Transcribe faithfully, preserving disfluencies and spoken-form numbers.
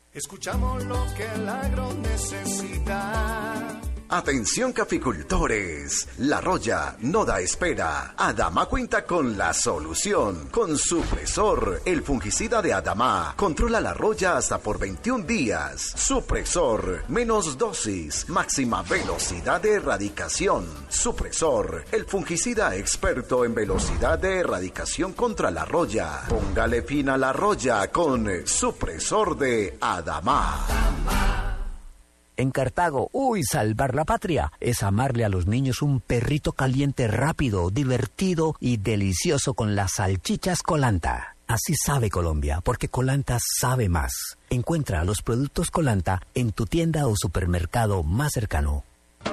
Escuchamos lo que el agro necesita. Atención caficultores, la roya no da espera. Adama cuenta con la solución. Con Supresor, el fungicida de Adama, controla la roya hasta por veintiún días. Supresor, menos dosis, máxima velocidad de erradicación. Supresor, el fungicida experto en velocidad de erradicación contra la roya. Póngale fin a la roya con Supresor de Adama. En Cartago, uy, salvar la patria es amarle a los niños un perrito caliente rápido, divertido y delicioso con las salchichas Colanta. Así sabe Colombia, porque Colanta sabe más. Encuentra los productos Colanta en tu tienda o supermercado más cercano.